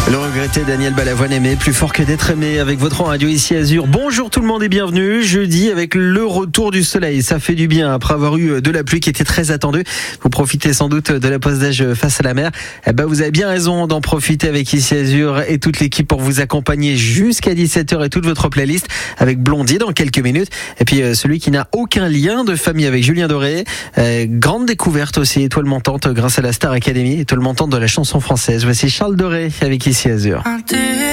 Le regretté Daniel Balavoine aimé, plus fort que d'être aimé avec votre radio ici Azur. Bonjour tout le monde et bienvenue. Jeudi avec le retour du soleil. Ça fait du bien après avoir eu de la pluie qui était très attendue. Vous profitez sans doute de la pause d'âge face à la mer. Vous avez bien raison d'en profiter avec ici Azur et toute l'équipe pour vous accompagner jusqu'à 17h et toute votre playlist avec Blondie dans quelques minutes. Et puis celui qui n'a aucun lien de famille avec Julien Doré. Grande découverte aussi, étoile montante grâce à la Star Academy, étoile montante de la chanson française. Voici Charles Doré avec ici Azur.